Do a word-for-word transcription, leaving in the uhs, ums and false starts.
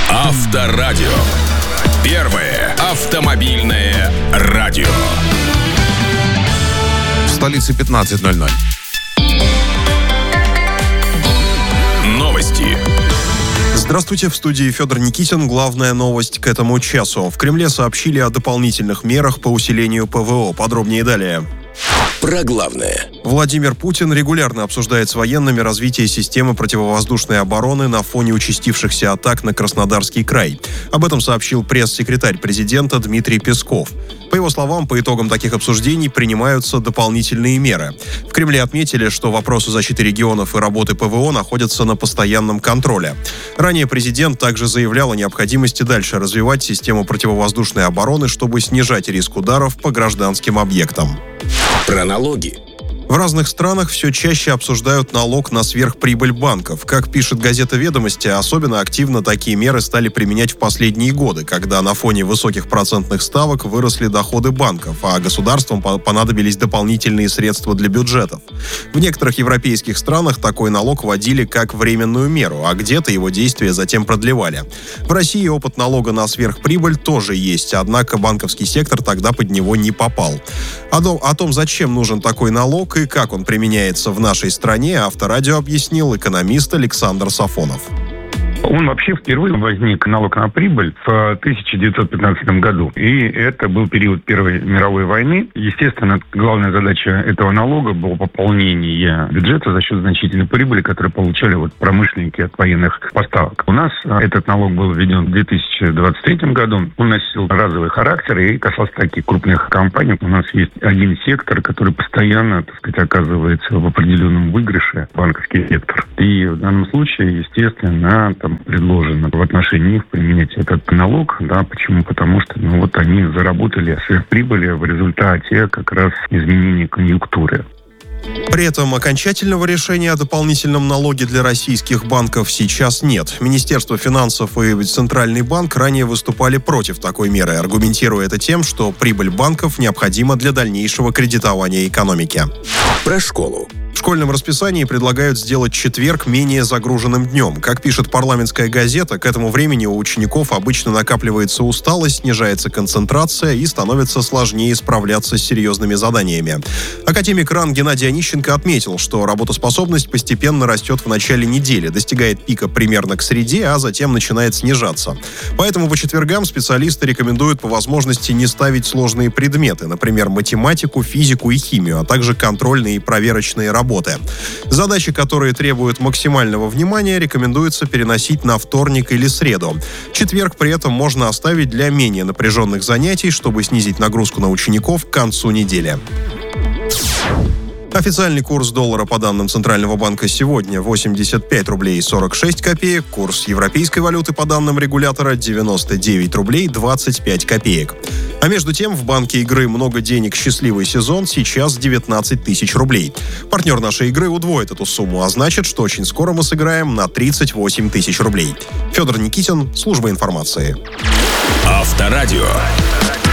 Авторадио. Первое автомобильное радио. В столице пятнадцать ноль ноль. Новости. Здравствуйте, в студии Федор Никитин. Главная новость к этому часу. В Кремле сообщили о дополнительных мерах по усилению ПВО. Подробнее далее. Про главное. Владимир Путин регулярно обсуждает с военными развитие системы противовоздушной обороны на фоне участившихся атак на Краснодарский край. Об этом сообщил пресс-секретарь президента Дмитрий Песков. По его словам, по итогам таких обсуждений принимаются дополнительные меры. В Кремле отметили, что вопросы защиты регионов и работы ПВО находятся на постоянном контроле. Ранее президент также заявлял о необходимости дальше развивать систему противовоздушной обороны, чтобы снижать риск ударов по гражданским объектам. Про налоги. В разных странах все чаще обсуждают налог на сверхприбыль банков. Как пишет газета «Ведомости», особенно активно такие меры стали применять в последние годы, когда на фоне высоких процентных ставок выросли доходы банков, а государствам понадобились дополнительные средства для бюджетов. В некоторых европейских странах такой налог вводили как временную меру, а где-то его действие затем продлевали. В России опыт налога на сверхприбыль тоже есть, однако банковский сектор тогда под него не попал. О том, зачем нужен такой налог и как он применяется в нашей стране, Авторадио объяснил экономист Александр Сафонов. Он вообще впервые возник, налог на прибыль, в тысяча девятьсот пятнадцатом году. И это был период Первой мировой войны. Естественно, главная задача этого налога было пополнение бюджета за счет значительной прибыли, которую получали вот промышленники от военных поставок. У нас этот налог был введен в две тысячи двадцать третьем году. Он носил разовый характер и касался таких крупных компаний. У нас есть один сектор, который постоянно, так сказать, оказывается в определенном выигрыше, банковский сектор. И в данном случае, естественно, там предложено в отношении них применять этот налог. Да, почему? Потому что ну, вот они заработали сверхприбыли в результате как раз изменения конъюнктуры. При этом окончательного решения о дополнительном налоге для российских банков сейчас нет. Министерство финансов и Центральный банк ранее выступали против такой меры, аргументируя это тем, что прибыль банков необходима для дальнейшего кредитования экономики. Про школу. В школьном расписании предлагают сделать четверг менее загруженным днем. Как пишет парламентская газета, к этому времени у учеников обычно накапливается усталость, снижается концентрация и становится сложнее справляться с серьезными заданиями. Академик РАН Геннадий Онищенко отметил, что работоспособность постепенно растет в начале недели, достигает пика примерно к среде, а затем начинает снижаться. Поэтому по четвергам специалисты рекомендуют по возможности не ставить сложные предметы, например, математику, физику и химию, а также контрольные и проверочные работы. Задачи, которые требуют максимального внимания, рекомендуется переносить на вторник или среду. Четверг при этом можно оставить для менее напряженных занятий, чтобы снизить нагрузку на учеников к концу недели. Официальный курс доллара по данным Центрального банка сегодня восемьдесят пять рублей сорок шесть копеек. Курс европейской валюты по данным регулятора девяносто девять рублей двадцать пять копеек. А между тем в банке игры «Много денег. Счастливый сезон» сейчас девятнадцать тысяч рублей. Партнер нашей игры удвоит эту сумму, а значит, что очень скоро мы сыграем на тридцать восемь тысяч рублей. Федор Никитин, служба информации. Авторадио.